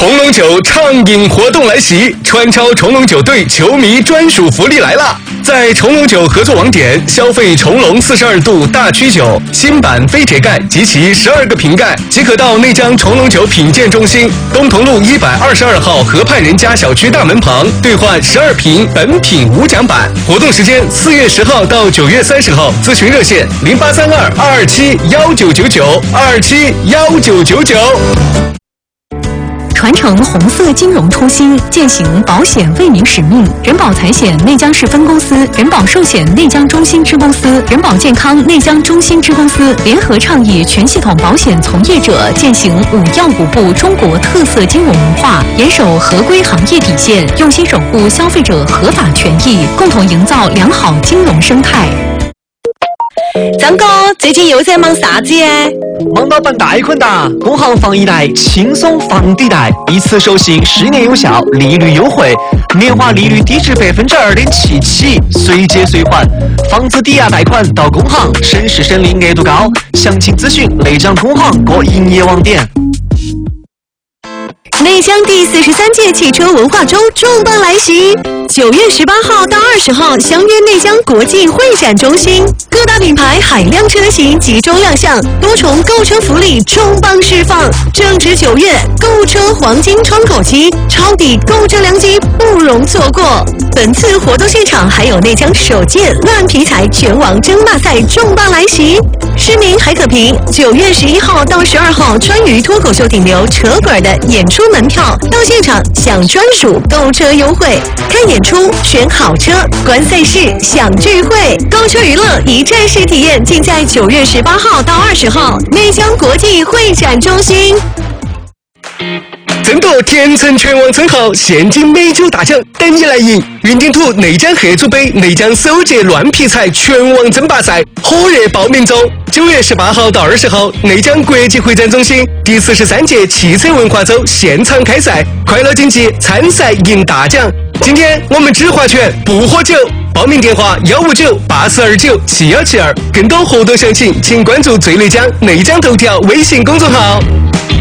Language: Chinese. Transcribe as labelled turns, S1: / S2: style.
S1: 重龙酒畅饮活动来袭，川超重龙酒队球迷专属福利来啦！在重龙酒合作网点消费重龙42度大曲酒新版飞铁盖及其12个瓶盖，即可到内江重龙酒品鉴中心东同路122号河畔人家小区大门旁兑换12瓶本品无奖版。活动时间4月10号到9月30号，咨询热线0832271999，2271999。
S2: 传承红色金融初心，践行保险为民使命。人保财险内江市分公司、人保寿险内江中心支公司、人保健康内江中心支公司联合倡议全系统保险从业者践行5要5不中国特色金融文化，严守合规行业底线，用心守护消费者合法权益，共同营造良好金融生态。
S3: 张哥，最近又在忙啥子耶？
S4: 忙到办贷款哒！工行放一贷轻松房抵贷，一次授信10年有效，利率优惠，年化利率低至2.7%起，随借随还。房子抵押贷款到工行，省时省力，额度高。详情咨询内江工行各营业网点。
S3: 内江第43届汽车文化周重磅来袭！9月18号到20号，相约内江国际会展中心，各大品牌海量车型集中亮相，多重购车福利重磅释放。正值9月，购车黄金窗口期，抄底购车良机不容错过。本次活动现场还有内江首届烂皮材拳王争霸赛重磅来袭，市民还可凭9月11号到12号川渝脱口秀顶流扯滚的演出门票到现场享专属购车优惠，看演出选好车，观赛事享聚会，购车娱乐一站式体验，尽在9月18号到20号内江国际会展中心。
S1: 争夺田城全网称号，现金美酒大奖等你来赢！云顶土内江合组杯内江首届乱皮材全网争霸赛火热报名中，9月18号到20号，内江国际会展中心第43届汽车文化周现场开赛，快乐竞技，参赛赢大奖。今天我们只划拳不喝酒，报名电话15984297172，更多活动详情请关注最内江内江头条微信公众号。